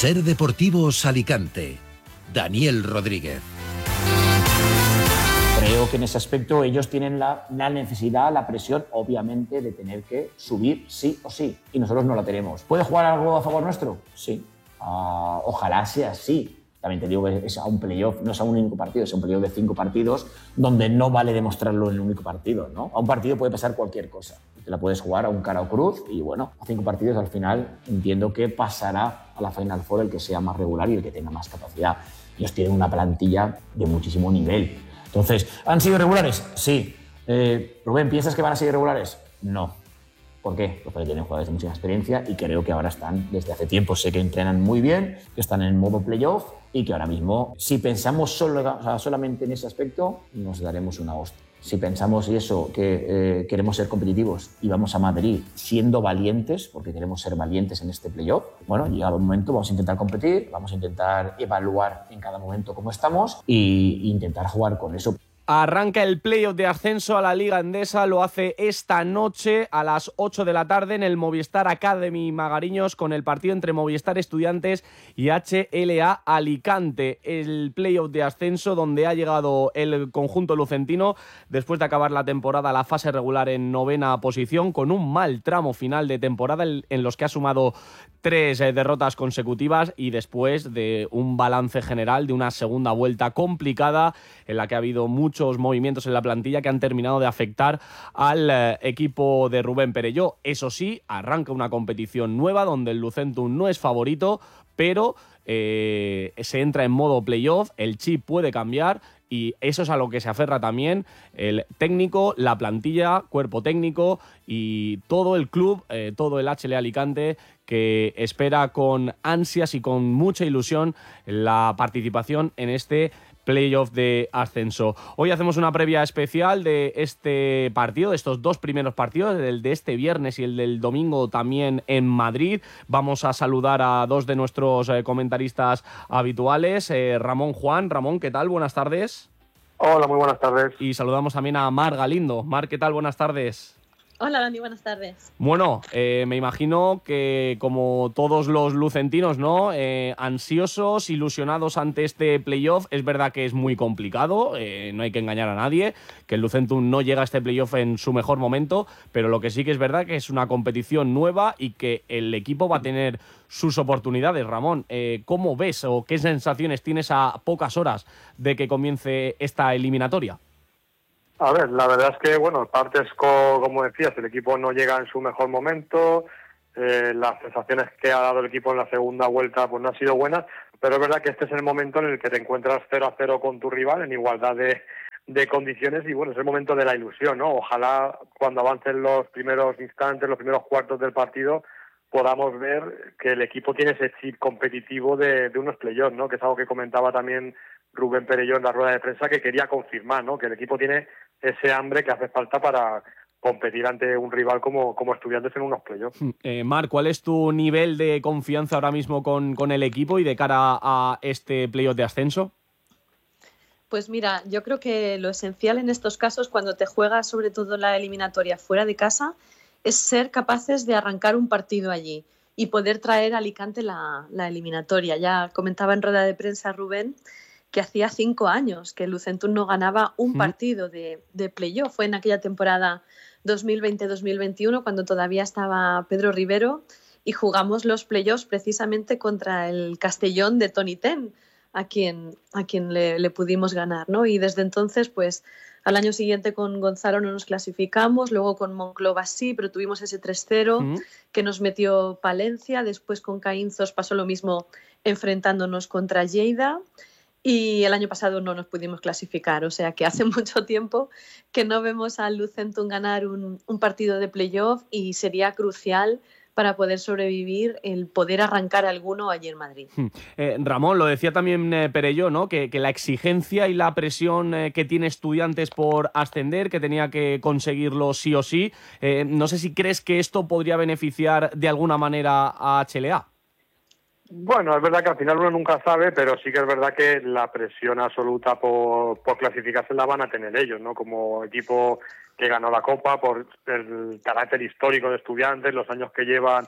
Ser Deportivos Alicante. Daniel Rodríguez. Creo que en ese aspecto ellos tienen la necesidad, la presión, obviamente, de tener que subir sí o sí. Y nosotros no la tenemos. ¿Puede jugar algo a favor nuestro? Sí. Ojalá sea así. También te digo que es a un playoff, no es a un único partido, es un playoff de 5 partidos donde no vale demostrarlo en un único partido, ¿no? A un partido puede pasar cualquier cosa. Te la puedes jugar a un cara o cruz y bueno, a 5 partidos al final entiendo que pasará a la Final Four el que sea más regular y el que tenga más capacidad. Ellos tienen una plantilla de muchísimo nivel. Entonces, ¿han sido irregulares? Sí. Rubén, ¿piensas que van a ser irregulares? No. ¿Por qué? Pues porque tienen jugadores de mucha experiencia y creo que ahora están, desde hace tiempo, sé que entrenan muy bien, que están en modo playoff y que ahora mismo, si pensamos solamente en ese aspecto, nos daremos una hostia. Si pensamos eso, que queremos ser competitivos y vamos a Madrid siendo valientes, porque queremos ser valientes en este playoff, bueno, llegado el momento vamos a intentar competir, vamos a intentar evaluar en cada momento cómo estamos e intentar jugar con eso. Arranca el playoff de ascenso a la Liga Endesa, lo hace esta noche a las 8 de la tarde en el Movistar Academy Magariños con el partido entre Movistar Estudiantes y HLA Alicante. El playoff de ascenso donde ha llegado el conjunto lucentino después de acabar la temporada, la fase regular en 9ª posición, con un mal tramo final de temporada en los que ha sumado 3 derrotas consecutivas y después de un balance general de una segunda vuelta complicada en la que ha habido muchos movimientos en la plantilla que han terminado de afectar al equipo de Rubén Perelló. Eso sí, arranca una competición nueva donde el Lucentum no es favorito, pero se entra en modo playoff, el chip puede cambiar y eso es a lo que se aferra también el técnico, la plantilla, cuerpo técnico y todo el club, todo el HLA Alicante, que espera con ansias y con mucha ilusión la participación en este playoff de ascenso. Hoy hacemos una previa especial de este partido, de estos 2 primeros partidos, el de este viernes y el del domingo también en Madrid. Vamos a saludar a 2 de nuestros comentaristas habituales, Ramón, Juan. Ramón, ¿qué tal? Buenas tardes. Hola, muy buenas tardes. Y saludamos también a Mar Galindo. Mar, ¿qué tal? Buenas tardes. Hola, Dani, buenas tardes. Bueno, me imagino que como todos los lucentinos, ¿no? Ansiosos, ilusionados ante este playoff. Es verdad que es muy complicado, no hay que engañar a nadie, que el Lucentum no llega a este playoff en su mejor momento, pero lo que sí que es verdad que es una competición nueva y que el equipo va a tener sus oportunidades. Ramón, ¿cómo ves o qué sensaciones tienes a pocas horas de que comience esta eliminatoria? A ver, la verdad es que, bueno, partes como decías, el equipo no llega en su mejor momento, las sensaciones que ha dado el equipo en la segunda vuelta pues no han sido buenas, pero es verdad que este es el momento en el que te encuentras 0-0 con tu rival en igualdad de condiciones y bueno, es el momento de la ilusión, ¿no? Ojalá cuando avancen los primeros instantes, los primeros cuartos del partido, podamos ver que el equipo tiene ese chip competitivo de unos playoffs, ¿no? Que es algo que comentaba también Rubén Perelló en la rueda de prensa, que quería confirmar, ¿no? Que el equipo tiene ese hambre que hace falta para competir ante un rival como Estudiantes en unos playoffs. Mar, ¿cuál es tu nivel de confianza ahora mismo con el equipo y de cara a este playoff de ascenso? Pues mira, yo creo que lo esencial en estos casos, cuando te juegas sobre todo la eliminatoria fuera de casa, es ser capaces de arrancar un partido allí y poder traer a Alicante la eliminatoria. Ya comentaba en rueda de prensa Rubén que hacía 5 años que el Lucentum no ganaba un partido de playoff. Fue en aquella temporada 2020-2021 cuando todavía estaba Pedro Rivero y jugamos los playoffs precisamente contra el Castellón de Toni Ten, a quien le pudimos ganar, ¿no? Y desde entonces, pues al año siguiente con Gonzalo no nos clasificamos, luego con Monclova sí, pero tuvimos ese 3-0 que nos metió Palencia, después con Caínzos pasó lo mismo enfrentándonos contra Lleida. Y el año pasado no nos pudimos clasificar, o sea que hace mucho tiempo que no vemos al Lucentum ganar un partido de playoff y sería crucial para poder sobrevivir el poder arrancar alguno allí en Madrid. Ramón, lo decía también Perelló, ¿no? Que la exigencia y la presión que tiene Estudiantes por ascender, que tenía que conseguirlo sí o sí. No sé si crees que esto podría beneficiar de alguna manera a HLA. Bueno, es verdad que al final uno nunca sabe, pero sí que es verdad que la presión absoluta por clasificarse la van a tener ellos, ¿no? Como equipo que ganó la Copa, por el carácter histórico de Estudiantes, los años que llevan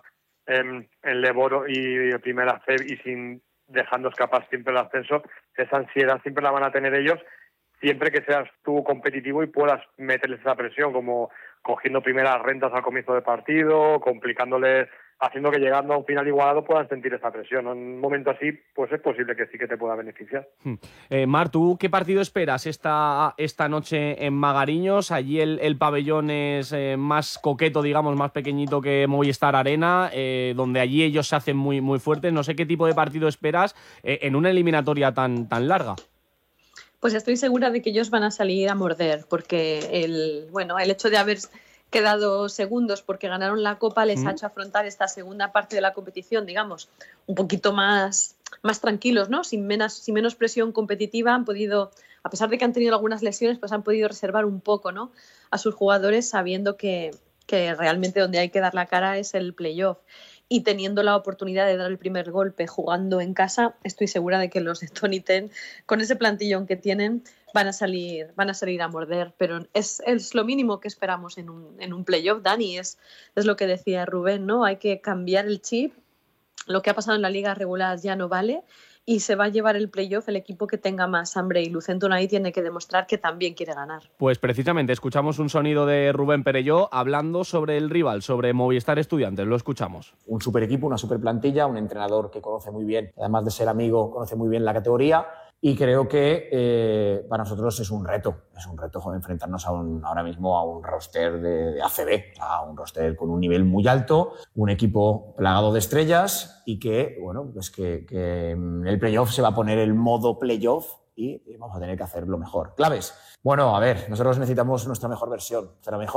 en Leboro y Primera C y sin dejando escapar siempre el ascenso, esa ansiedad siempre la van a tener ellos, siempre que seas tú competitivo y puedas meterles esa presión, como cogiendo primeras rentas al comienzo del partido, complicándoles, haciendo que llegando a un final igualado puedan sentir esa presión. En un momento así, pues es posible que sí que te pueda beneficiar. Mar, ¿tú qué partido esperas esta noche en Magariños? Allí el pabellón es más coqueto, digamos, más pequeñito que Movistar Arena, donde allí ellos se hacen muy, muy fuertes. No sé qué tipo de partido esperas en una eliminatoria tan larga. Pues estoy segura de que ellos van a salir a morder, porque el hecho de haber quedado segundos porque ganaron la Copa les ha hecho afrontar esta segunda parte de la competición, digamos, un poquito más tranquilos, ¿no? Sin menos presión competitiva. Han podido, a pesar de que han tenido algunas lesiones, pues han podido reservar un poco, ¿no?, a sus jugadores, sabiendo que realmente donde hay que dar la cara es el playoff. Y teniendo la oportunidad de dar el primer golpe jugando en casa, estoy segura de que los de Tony Ten, con ese plantillón que tienen, van a salir a morder. Pero es lo mínimo que esperamos en un playoff, Dani. Es lo que decía Rubén, ¿no? Hay que cambiar el chip. Lo que ha pasado en la liga regular ya no vale y se va a llevar el playoff el equipo que tenga más hambre, y Lucentum ahí tiene que demostrar que también quiere ganar. Pues precisamente escuchamos un sonido de Rubén Perelló hablando sobre el rival, sobre Movistar Estudiantes. Lo escuchamos. Un super equipo, una super plantilla, un entrenador que conoce muy bien, además de ser amigo, conoce muy bien la categoría. Y creo que para nosotros es un reto enfrentarnos ahora mismo a un roster de ACB, a un roster con un nivel muy alto, un equipo plagado de estrellas y que, bueno, pues que en el playoff se va a poner el modo playoff y vamos a tener que hacerlo mejor. Claves. Bueno, a ver, nosotros necesitamos nuestra mejor versión.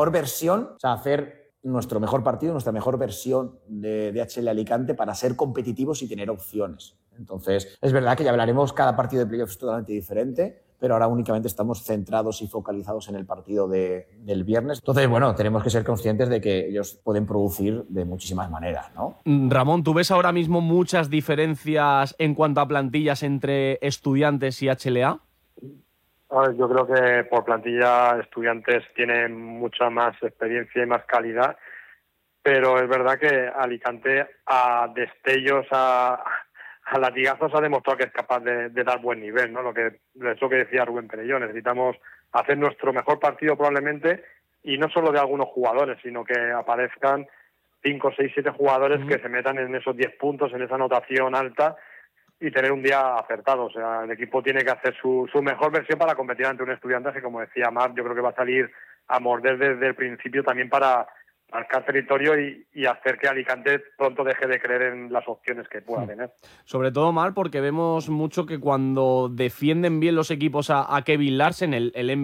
O sea, hacer nuestro mejor partido, nuestra mejor versión de DHL Alicante para ser competitivos y tener opciones. Entonces, es verdad que ya hablaremos, cada partido de playoff es totalmente diferente, pero ahora únicamente estamos centrados y focalizados en el partido del viernes. Entonces, bueno, tenemos que ser conscientes de que ellos pueden producir de muchísimas maneras, ¿no? Ramón, ¿tú ves ahora mismo muchas diferencias en cuanto a plantillas entre Estudiantes y HLA? Yo creo que por plantilla Estudiantes tiene mucha más experiencia y más calidad, pero es verdad que Alicante a destellos, a latigazos ha demostrado que es capaz de dar buen nivel, ¿no? Es lo que decía Rubén Perelló, necesitamos hacer nuestro mejor partido probablemente, y no solo de algunos jugadores, sino que aparezcan 5, 6, 7 jugadores que se metan en esos 10 puntos, en esa anotación alta, y tener un día acertado. O sea, el equipo tiene que hacer su mejor versión para competir ante un Estudiantes que, como decía Mar, yo creo que va a salir a morder desde el principio también para marcar territorio y hacer que Alicante pronto deje de creer en las opciones que pueda tener. Sobre todo, Mar, porque vemos mucho que cuando defienden bien los equipos a Kevin Larsen, el